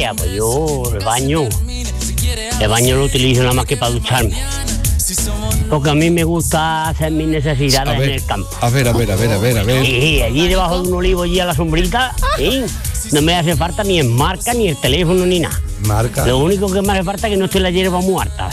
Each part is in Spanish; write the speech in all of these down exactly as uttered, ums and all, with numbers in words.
días. Pues yo el baño, el baño lo utilizo nada más que para ducharme. Porque a mí me gusta hacer mis necesidades ver, en el campo. A ver, a ver, a ver, a ver, a ver. Sí, allí debajo de un olivo, allí a la sombrita, ¿sí? No me hace falta ni el marca, ni el teléfono, ni nada. Marca. Lo único que me hace falta es que no esté la hierba muerta.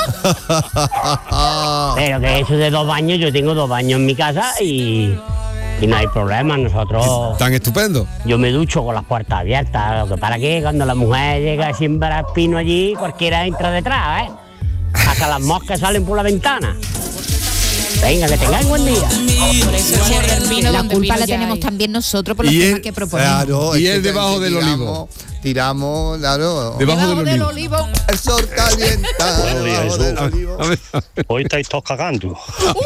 Pero que eso de dos baños, yo tengo dos baños en mi casa y, y no hay problema. Nosotros... Tan estupendo. Yo me ducho con las puertas abiertas. Lo que para que cuando la mujer llega siempre al pino allí, cualquiera entra detrás, ¿eh? Hasta las moscas salen por la ventana. Venga, que tengáis buen día. Por eso el pino, la donde culpa pino la ya tenemos hay. también nosotros por los temas que proponemos. Claro, y es debajo del tiramos, olivo. Tiramos, claro. Debajo, Debajo del, del olivo. olivo. El sol calienta. Buenos días, debajo Jesús. del olivo. A ver, a ver. Hoy estáis todos cagando.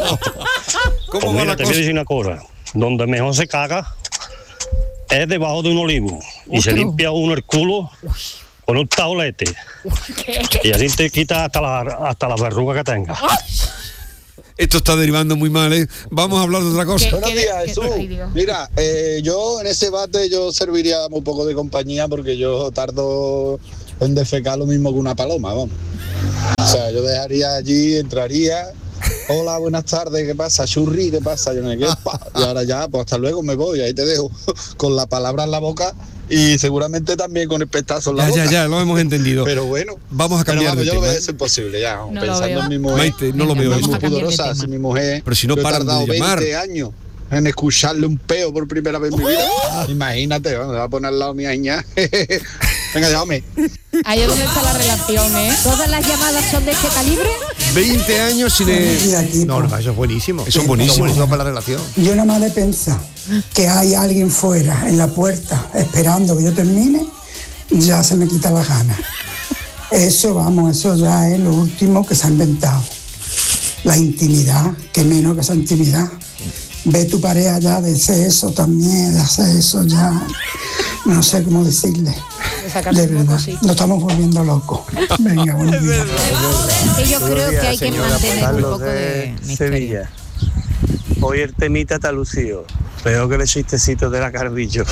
¿Cómo Pues va mira, la te voy a cosa? decir una cosa. Donde mejor se caga es debajo de un olivo. Y se limpia uno el culo con un taulete. Y así te quita hasta la, hasta la verruga que tenga. Esto está derivando muy mal, ¿eh? Vamos a hablar de otra cosa. ¿Qué? Buenos días, Jesús. Ay, Dios. Mira, eh, yo en ese bate yo serviría un poco de compañía porque yo tardo en defecar lo mismo que una paloma, vamos. O sea, yo dejaría allí, entraría. Hola, buenas tardes, ¿qué pasa? Churri, ¿qué pasa? Yo me quedo, pa, y ahora ya, pues hasta luego me voy, ahí te dejo con la palabra en la boca y seguramente también con el pestazo en la Ya, boca. ya, ya, lo hemos entendido. Pero bueno, Vamos a pero cambiar vamos, de yo lo tema. veo eso imposible ya, No lo pensando veo. en mi mujer. Maite, no lo Venga, veo vamos eso. a cambiar de Pudorosa, tema. si mi mujer. Pero si no yo he paran de tardado llamar. veinte años en escucharle un peo por primera vez en mi vida. Imagínate, ¿no? Me va a poner al lado mi aña. Venga, llámame. Ahí es donde está la relación, ¿eh? ¿Todas las llamadas son de este calibre? veinte años sin... el- No, no, eso es buenísimo. Eso es buenísimo. Eso es buenísimo para la relación. Yo nada más de pensar que hay alguien fuera en la puerta esperando que yo termine, ya se me quita la gana. Eso, vamos, eso ya es lo último que se ha inventado. La intimidad, que menos que esa intimidad. Ve tu pareja ya de hacer eso también, de hacer eso ya. No sé cómo decirle. De verdad, nos estamos volviendo locos. Venga, buenos días. Que yo creo que hay que señora, mantener un Carlos poco de misterio. Sevilla. Hoy el temita está lucido. Peor que el chistecito de la Carvillo.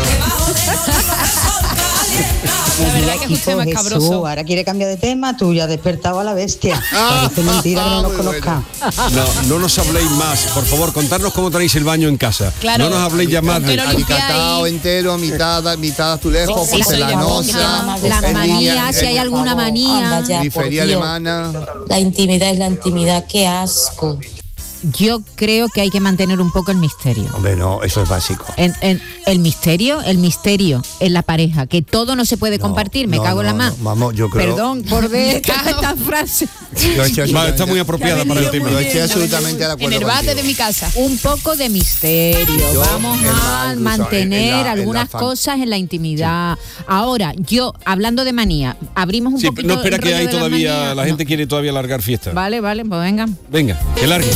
La verdad que es un tema escabroso. Ahora quiere cambiar de tema, tú ya has despertado a la bestia. Parece mentira que no nos conozca. No, no nos habléis más. Por favor, contadnos cómo tenéis el baño en casa. Claro. No nos habléis ya más. Que lo de- limpiáis. Alicatado entero, mitad, mitad azulejo, Sí, sí, porcelanosa, sí, las en manías, línea- si hay alguna manía. periferia alemana. La intimidad es la intimidad, qué asco. Yo creo que hay que mantener un poco el misterio. Hombre, no, eso es básico. En, en- el misterio, el misterio en la pareja, que todo no se puede No, compartir, me no, cago en la no, mano. no, vamos, yo creo- Perdón por ver esta, esta frase. Yo estoy Va, está muy apropiada para el tema. Yo estoy absolutamente de acuerdo En el bate contigo. de mi casa. Un poco de misterio. Yo, Vamos es más, a incluso mantener en la- en la algunas fam- cosas en la intimidad. Ahora, yo, hablando de manía, abrimos un Sí, poquito no espera el que rollo hay de las todavía... manías. La No. gente quiere todavía largar fiesta. Vale, vale, pues venga. Venga, que largue.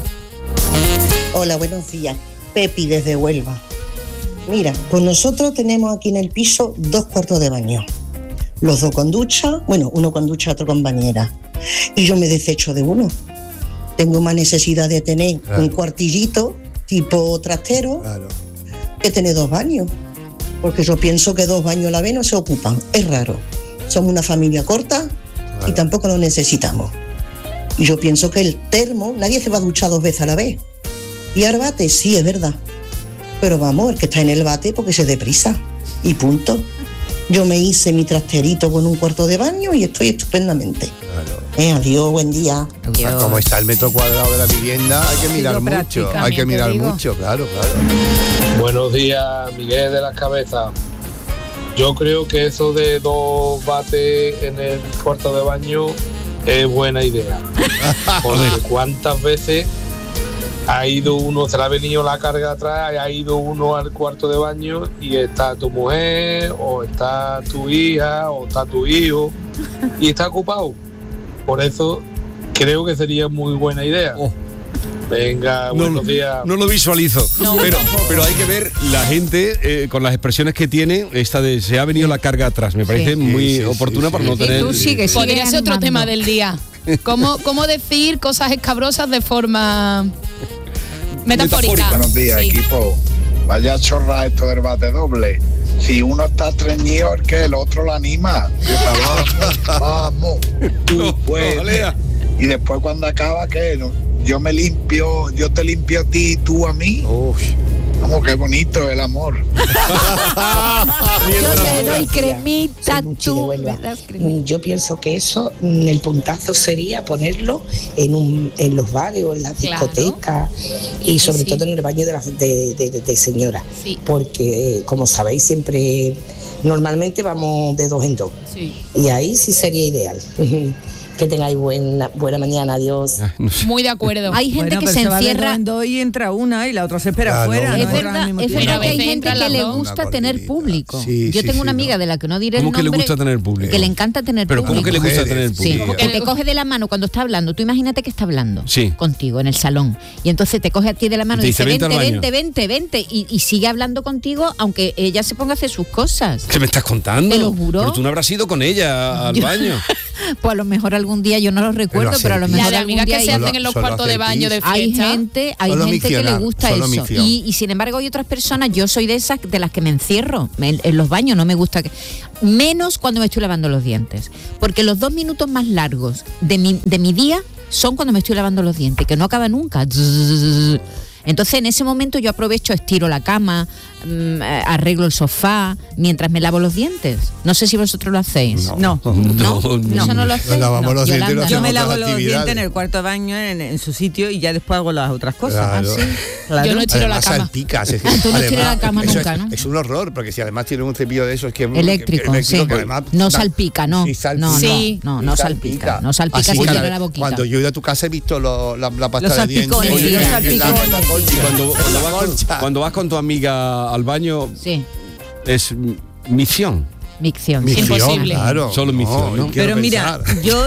Hola, buenos días. Pepi desde Huelva. Mira, pues nosotros tenemos aquí en el piso dos cuartos de baño. Los dos con ducha, bueno, uno con ducha, otro con bañera. Y yo me desecho de uno. Tengo más necesidad de tener Claro. un cuartillito tipo trastero Claro. que tener dos baños. Porque yo pienso que dos baños a la vez no se ocupan. Es raro. Somos una familia corta y Claro. tampoco lo necesitamos. Y yo pienso que el termo, nadie se va a duchar dos veces a la vez. Y al bate, sí, es verdad. Pero vamos, el que está en el bate porque se deprisa. Y punto. Yo me hice mi trasterito con un cuarto de baño y estoy estupendamente. Claro. Eh, adiós, buen día. Ah, como está el metro cuadrado de la vivienda, hay que mirar Lo mucho. práctica, Hay que te mirar digo. mucho, claro, claro. Buenos días, Miguel de las Cabezas. Yo creo que eso de dos bates en el cuarto de baño es buena idea. Porque cuántas veces ha ido uno, se le ha venido la carga atrás, ha ido uno al cuarto de baño y está tu mujer, o está tu hija, o está tu hijo, y está ocupado. Por eso creo que sería muy buena idea. Oh. Venga, No, buenos días. no lo visualizo, No, pero, tampoco. pero hay que ver la gente eh, con las expresiones que tiene, esta de se ha venido la carga atrás, me parece Sí. muy Sí, sí, oportuna sí, para sí. no Y tener... tú sigue, sigue Podría ser otro animando. tema del día. ¿Cómo, cómo decir cosas escabrosas de forma metafórica? Metafórica. Buenos días, Sí. equipo. Vaya chorra esto del bate doble. si uno está estreñido, es que el otro lo anima. Vamos, vamos, tú puedes. Y después cuando acaba, ¿qué? Yo me limpio, yo te limpio a ti y tú a mí. Uf. Como qué bonito el amor. Yo te doy cremita, tú me das cremita. Yo pienso que eso, el puntazo sería ponerlo en un, en los bares o en las Claro. discotecas y sobre Sí. todo en el baño de, la, de, de, de- de señora. Sí. Porque, eh, como sabéis, siempre, normalmente vamos de dos en dos. Sí. Y ahí sí sería ideal. Que tengáis buena, buena mañana, adiós. Muy de acuerdo. Hay gente Bueno, que pero se va de encierra. dos en dos y entra una y la otra se espera Claro. afuera. Es no entra al verdad, mismo es tiempo. verdad que hay Pero a veces gente entran que las le dos. gusta Una tener cortinita. público. Sí, Yo sí, tengo sí, una amiga no. de la que no diré el ¿Cómo que le nombre, gusta tener público? que le encanta tener Pero público. ¿cómo que le gusta Mujeres, tener sí. Sí, público? porque te coge de la mano cuando está hablando. Tú imagínate que está hablando Sí. contigo en el salón. Y entonces te coge a ti de la mano Y te y dice, dice, "Vente vente, al baño". vente, vente, vente. Y, y sigue hablando contigo aunque ella se ponga a hacer sus cosas. ¿Qué me estás contando? Te lo juro. Pero tú no habrás ido con ella al Yo- baño. Pues a lo mejor algún día, yo no lo recuerdo, hace pero a lo pis. mejor La de algún amigas día que se hay- Solo- hacen en los solo cuartos de hace baño de pis. fiesta. Hay gente, hay Solo gente que le miccionar, gusta solo eso. micción. Y, y sin embargo hay otras personas, yo soy de esas de las que me encierro en, en los baños, no me gusta que. Menos cuando me estoy lavando los dientes. Porque los dos minutos más largos de mi, de mi día son cuando me estoy lavando los dientes, que no acaba nunca. Entonces en ese momento yo aprovecho, estiro la cama, mm, eh, arreglo el sofá mientras me lavo los dientes. No sé si vosotros lo hacéis. No. ¿No? no. ¿Eso no lo hacéis? Nos lavamos los dientes y Yolanda. nos Yo me hacemos lavo otras los dientes actividades. en el cuarto de baño en, en su sitio y ya después hago las otras cosas. Claro. ¿Ah, sí? Claro. Yo no estiro la Además cama. salpicas. Es que, Ah, tú no además, estiras la cama eso nunca, es, ¿no? es un horror, porque si además tiene un cepillo de esos que Eléctrico, que, sí. que además No da- salpica, no. sí, salpica. No, no, Sí. no, no Y salpica. No salpica Así si que llena la- la boquita. Cuando yo he ido a tu casa he visto lo- la, la pasta Los de dientes. salpicones, Oye, los la- la- salpicones. la concha. Y cuando, cuando, La vas con, concha. cuando vas con tu amiga al baño, Sí, es mm, misión. micción. Misión, Imposible. claro. Solo misión, ¿no? quiero Pero mira, pensar. yo,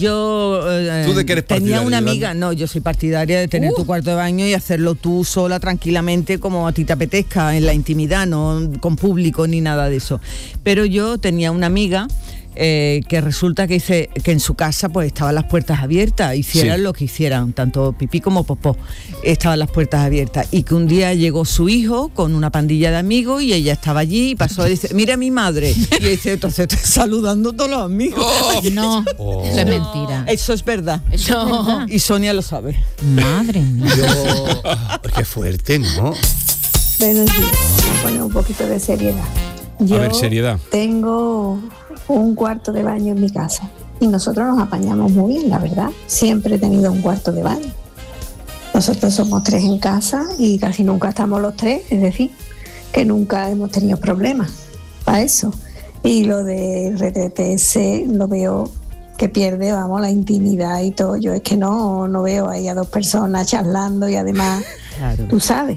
yo eh, ¿Tú de qué eres tenía partidaria, una Yolanda? amiga, no, yo soy partidaria de tener tu cuarto de baño y hacerlo tú sola, tranquilamente, como a ti te apetezca, en la intimidad, no con público ni nada de eso. Pero yo tenía una amiga eh, que resulta que dice que en su casa pues estaban las puertas abiertas, hicieran Sí. lo que hicieran, tanto pipí como popó, estaban las puertas abiertas, y que un día llegó su hijo con una pandilla de amigos y ella estaba allí y pasó y dice, mira a mi madre, y dice, entonces estoy saludando a todos los amigos. No, Oh. eso es mentira. Eso es verdad. Eso es No. verdad. Y Sonia lo sabe. Madre mía. Yo, qué fuerte, ¿no? Buenos días. Vamos a poner un poquito de seriedad. Yo A ver, seriedad. tengo un cuarto de baño en mi casa y nosotros nos apañamos muy bien, la verdad. Siempre he tenido un cuarto de baño. Nosotros somos tres en casa y casi nunca estamos los tres, es decir, que nunca hemos tenido problemas para eso. Y lo de R T T C lo veo que pierde, vamos, la intimidad y todo. Yo es que no, no veo ahí a dos personas charlando y además, Claro. tú sabes,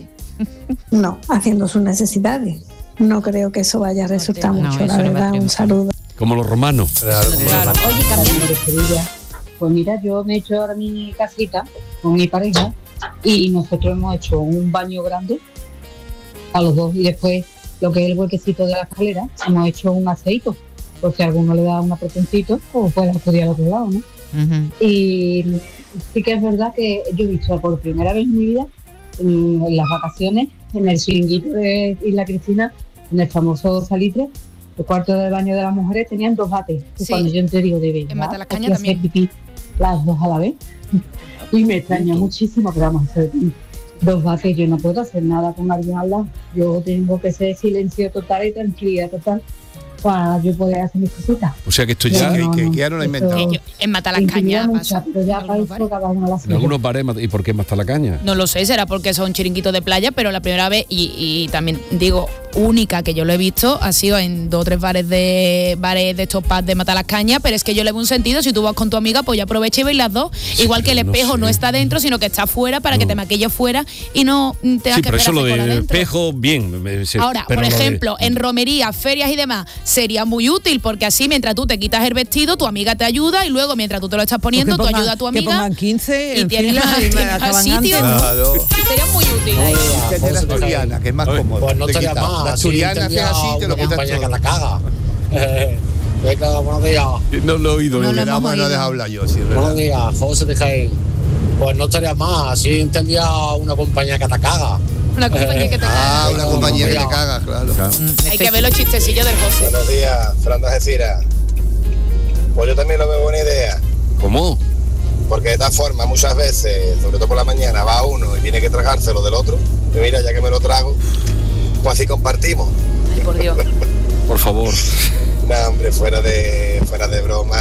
no, haciendo sus necesidades. No creo que eso vaya a resultar No, mucho, eso la no va a verdad. Un triunfar. saludo. Como los romanos. Claro, como Claro. la- Oye, cambiando. Pues mira, yo me he hecho ahora mi casita con mi pareja y nosotros hemos hecho un baño grande a los dos y después lo que es el huequecito de la escalera hemos hecho un aceito, por si a alguno le da un apretoncito o puede acudir al otro lado, ¿no? Ujú. Y sí que es verdad que yo he visto por primera vez en mi vida en, en las vacaciones en el chiringuito de Isla Cristina, en el famoso salitre, el cuarto de baño de las mujeres tenían dos bates. Y Sí. cuando yo entré digo, de En verdad, Matalascaña hay que hacer también. pipí las dos a la vez. Y me extraña muchísimo, pero vamos a hacer dos bates, yo no puedo hacer nada con alguien al lado. Yo tengo que ser silencio total y tranquilidad total para yo poder hacer mis cositas. O sea que esto Sí, ya, que, que- que ya no lo ha inventado. Que yo- en Matalascaña Intimidad pasa. mucha, pero ya en para algunos eso bares. cada uno la en suya. algunos bares, ¿y por qué más está la caña? No lo sé, será porque son chiringuitos de playa, pero la primera vez, y, y también digo, única que yo lo he visto, ha sido en dos o tres bares de bares de estos pubs de Matalascaña, pero es que yo le veo un sentido, si tú vas con tu amiga, pues ya aprovecha y veis las dos. Igual que el pero no espejo no, sé. está dentro, sino que está fuera para que No. te maquilles fuera y no mm, tengas Sí, que pero eso esperar lo a del adentro. espejo, bien. me- se- Ahora, pero por lo de- ejemplo, en romerías, ferias y demás, sería muy útil porque así mientras tú te quitas el vestido, tu amiga te ayuda y luego mientras tú te lo estás poniendo, O que tú pongan- ayudas a tu Que amiga pongan quince y en tienes fila más- y me tienes más acaban sitio. antes. Claro. sería muy útil ahí. Vete a la asturiana, que es más cómodo. Pues no Te estaría quita. más. La así asturiana haces tendría así, te lo una quitas compañía todo. que la caga. Eh, venga, buenos días. No lo he oído. No ¿no? lo hemos No, no oído. deja hablar yo, sí, es verdad. Buenos días, José de Jaén. Pues no estaría más. Así tendría una compañía que te caga. Una compañía que te Ah, caga. una compañía que te caga, claro. Hay que ver los chistecillos del José. Buenos días, Fran de Algeciras. Pues yo también lo veo buena idea. ¿Cómo? Porque de tal forma, muchas veces, sobre todo por la mañana, va uno y tiene que tragárselo del otro. Y mira, ya que me lo trago, pues así compartimos. Ay, por Dios. Por favor. No, hombre, fuera de, fuera de broma,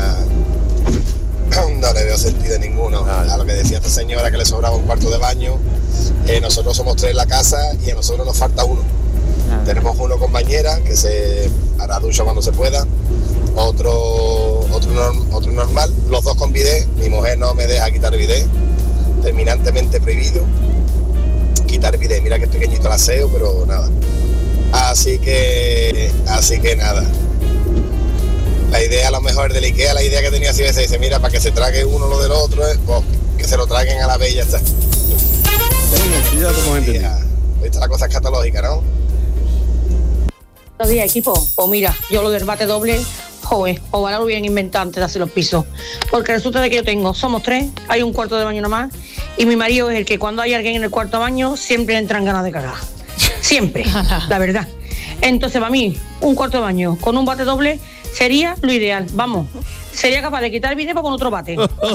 no le veo sentido ninguno. A lo que decía esta señora que le sobraba un cuarto de baño, eh, nosotros somos tres en la casa y a nosotros nos falta uno. Tenemos uno con bañera, que se hará ducha cuando se pueda, otro, otro, norm- otro normal, los dos con bidet. Mi mujer no me deja quitar bidet, terminantemente prohibido quitar bidet. Mira que es pequeñito el aseo, pero nada. Así que, así que nada. La idea a lo mejor del Ikea, la idea que tenía así veces, dice, mira, para que se trague uno lo del otro, eh, pues, que se lo traguen a la vez y ya está. Ya lo hemos entendido. Esta la cosa escatológica, ¿no? Buenos días, equipo. Pues mira, yo lo del bate doble, joder, ojalá lo hubieran inventado antes de hacer los pisos. Porque resulta de que yo tengo, somos tres, hay un cuarto de baño nomás, y mi marido es el que cuando hay alguien en el cuarto de baño, siempre le entran ganas de cagar. Siempre, la verdad. Entonces, para mí, un cuarto de baño con un bate doble sería lo ideal. Vamos, sería capaz de quitar el video con otro bate.